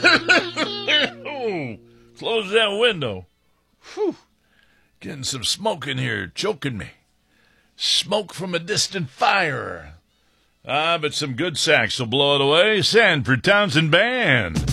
Close that window. Whew. Getting some smoke in here, choking me. Smoke from a distant fire. But some good sax will blow it away. Sanford Townsend Band.